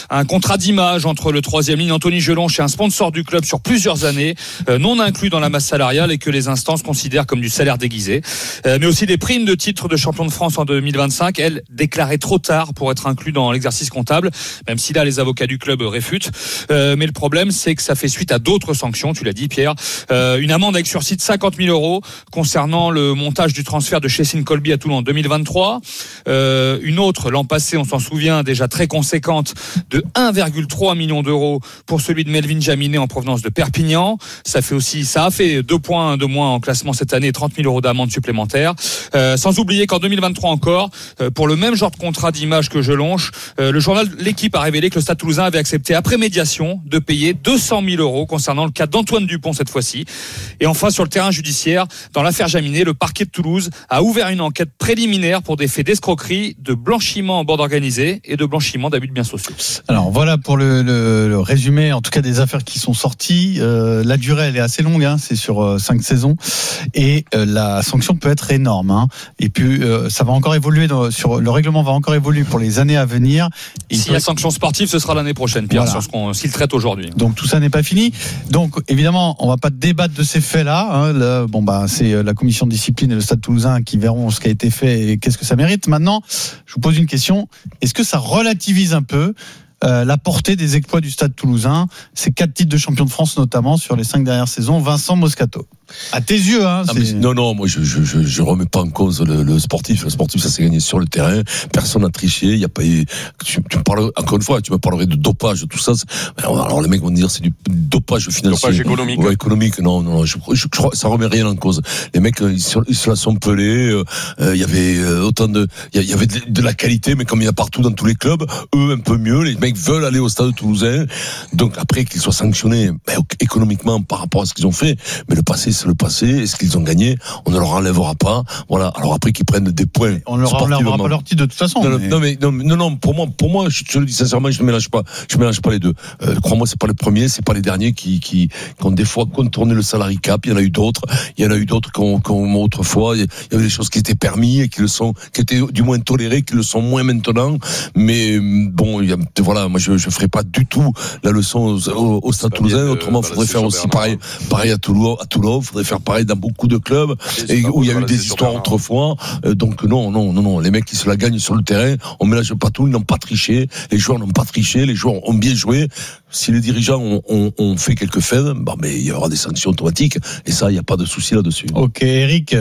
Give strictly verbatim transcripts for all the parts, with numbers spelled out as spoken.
Un contrat d'image entre le troisième ligne Anthony Gelonche et un sponsor du club sur plusieurs années, euh, non inclus dans la masse salariale et que les instances considèrent comme du salaire déguisé. Euh, mais aussi des primes de titre de champion de France en deux mille vingt-cinq, elles déclarées trop tard pour être inclus dans l'exercice comptable, même si là les avocats du club réfutent. Euh, mais le problème, c'est que ça fait suite à d'autres sanctions, tu l'as dit Pierre. Euh, une amende avec sursis de cinquante mille euros concernant le montage du transfert de Chessine Colby à Toulon en deux mille vingt-trois. Euh, une autre, l'an passé, on s'en souvient, déjà très conséquente, de un virgule trois million d'euros pour celui de Melvin Jaminet en provenance de Perpignan. Ça fait aussi, ça a fait deux points de moins en classement cette année, trente mille euros d'amende supplémentaire. Euh, sans oublier qu'en deux mille vingt-trois encore, euh, pour le même genre de contrat d'image que Gelonche, euh, le journal L'Équipe a révélé que le Stade Toulousain avait accepté après médiation de payer deux cent mille euros concernant le cas d'Antoine Dupont cette fois-ci. Et enfin, sur le terrain judiciaire, dans l'affaire Jaminet, le parquet de Toulouse a ouvert une enquête préliminaire pour des faits d'escroquerie, de blanchiment en bande organisée et de blanchiment d'abus de biens sociaux. Alors voilà pour le, le, le résumé, en tout cas des affaires qui sont sorties. Euh, la durée, elle est assez longue, hein, c'est sur euh, cinq saisons, et euh, la sanction peut être énorme. Hein. Et puis euh, ça va encore évoluer, dans, sur le règlement va encore évoluer pour les années à venir. Et S'il y a sanction sportive, ce sera l'année prochaine, Pierre, voilà. Sur ce qu'on s'il traite aujourd'hui. Donc tout ça n'est pas fini. Donc évidemment, on va pas débattre de ces faits-là. Hein. Là, bon bah c'est la commission de discipline et le Stade Toulousain qui verront ce qui a été fait et qu'est-ce que ça mérite. Maintenant, je vous pose une question. Est-ce que ça relativise un peu euh, la portée des exploits du Stade Toulousain, ces quatre titres de champion de France notamment sur les cinq dernières saisons? Vincent Moscato. À tes yeux, hein. Ah, mais, non, non, moi je je je, je remets pas en cause le, le sportif. Le sportif, ça s'est gagné sur le terrain. Personne n'a triché. Il y a pas eu. Tu, tu me parles encore une fois. Tu me parlerais de dopage, tout ça. Alors les mecs vont dire c'est du dopage financier, dopage économique. Ouais, économique. Non, non, je, je, je crois ça remet rien en cause. Les mecs ils se, ils se la sont pelés. Il euh, y avait autant de, il y avait de, de la qualité, mais comme il y a partout dans tous les clubs, eux un peu mieux. Les mecs veulent aller au Stade Toulousain. Donc après qu'ils soient sanctionnés ben, économiquement par rapport à ce qu'ils ont fait, mais le passé c'est le passé. Est-ce qu'ils ont gagné? On ne leur enlèvera pas. Voilà. Alors après qu'ils prennent des points. On ne leur enlèvera pas leur titre de toute façon. Non, mais... non, mais non, non, non. Pour moi, pour moi, je te le dis sincèrement, je ne mélange pas. Je mélange pas les deux. Euh, crois-moi, c'est pas les premiers, c'est pas les derniers qui, qui, qui ont des fois contourné le salary cap. Il y en a eu d'autres. Il y en a eu d'autres qui ont, qui ont autrefois. Il y avait des choses qui étaient permis et qui le sont, qui étaient du moins tolérées, qui le sont moins maintenant. Mais bon, il y a, voilà, moi, je, je ferai pas du tout la leçon au, au Stade Toulousain. Autrement, il faudrait faire aussi pareil, pareil à Toulon, à Toulon. Il faudrait faire pareil dans beaucoup de clubs et où il y a eu des histoires autrefois. Euh, donc non, non, non, non. Les mecs qui se la gagnent sur le terrain, on mélange pas tout. Ils n'ont pas triché. Les joueurs n'ont pas triché. Les joueurs ont bien joué. Si les dirigeants ont, ont, ont fait quelques faits, bah, mais il y aura des sanctions automatiques. Et ça, il n'y a pas de souci là-dessus. Ok, Eric.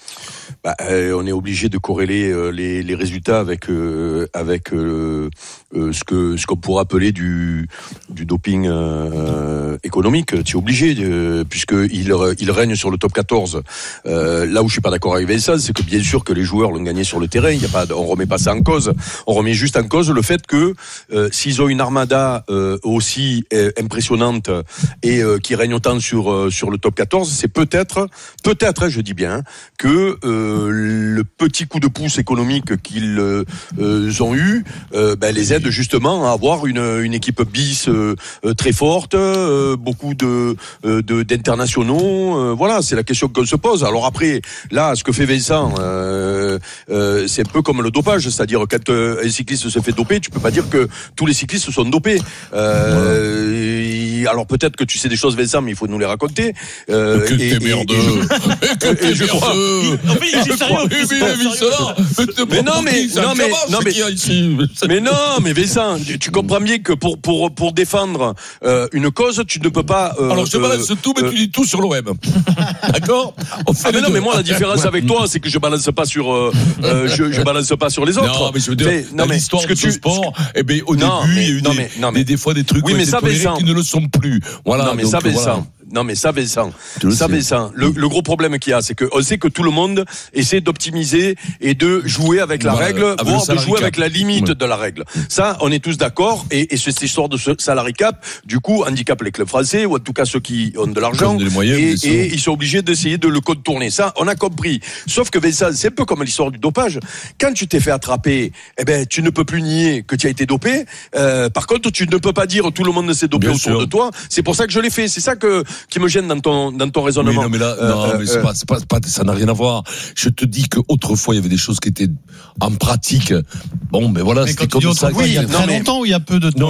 Bah, euh, on est obligé de corréler euh, les, les résultats avec euh, avec euh, euh, ce que ce qu'on pourrait appeler du du doping euh, économique. Tu es obligé, de, puisque il il règne sur le top quatorze. Euh, là où je suis pas d'accord avec Vincent, c'est que bien sûr que les joueurs l'ont gagné sur le terrain. Il y a pas, on remet pas ça en cause. On remet juste en cause le fait que euh, s'ils ont une armada euh, aussi euh, impressionnante et euh, qui règne autant sur euh, sur le top quatorze, c'est peut-être peut-être, hein, je dis bien, que euh, le petit coup de pouce économique qu'ils euh, ont eu euh, ben, les aide justement à avoir une, une équipe bis euh, très forte, euh, beaucoup de, euh, de d'internationaux. Euh, voilà, c'est la question qu'on se pose. Alors après, là, ce que fait Vincent, euh, euh, c'est un peu comme le dopage, c'est-à-dire quand euh, un cycliste se fait doper, tu peux pas dire que tous les cyclistes sont dopés. Euh, alors peut-être que tu sais des choses, Vincent, mais il faut nous les raconter. Euh, que t'es merdeux. Que t'es merdeux. Mais non, mais non, mais non, mais mais non, mais Vincent, tu comprends bien que pour pour pour défendre euh, une cause, tu ne peux pas. Euh, Alors je te balance euh, tout, mais euh, tu dis tout sur l'O M. D'accord. Ah mais non, mais moi la différence avec toi, c'est que je balance pas sur euh, euh, je je balance pas sur les autres. Non, mais je veux dire, mais, non, mais l'histoire de ce sport, eh ben au non, début, mais, il y a eu non, des, mais, non, mais, des, des fois des trucs oui, mais ça, qui ne le sont plus. Voilà. Non, mais donc, ça, Vincent. Voilà. Non mais ça Vincent, ça Vincent, le, le gros problème qu'il y a, c'est qu'on sait que tout le monde essaie d'optimiser et de jouer avec la voilà, règle, avec voire de jouer cap. Avec la limite ouais. de la règle. Ça, on est tous d'accord, et, et cette histoire de ce salary cap, du coup, handicape les clubs français, ou en tout cas ceux qui ont de l'argent, moyens, et, et ils sont obligés d'essayer de le contourner. Ça, on a compris. Sauf que Vincent, c'est un peu comme l'histoire du dopage. Quand tu t'es fait attraper, eh ben, tu ne peux plus nier que tu as été dopé. Euh, par contre, tu ne peux pas dire tout le monde s'est dopé Bien autour sûr. de toi. C'est pour ça que je l'ai fait. C'est ça que qui me gêne dans ton dans ton raisonnement. Oui, non mais là, euh, non, euh, mais c'est, euh, pas, c'est pas, c'est pas, ça n'a rien à voir. Je te dis que autrefois il y avait des choses qui étaient en pratique. Bon, mais voilà, mais c'était comme ça. Oui, il y a très longtemps ou il y a peu de temps.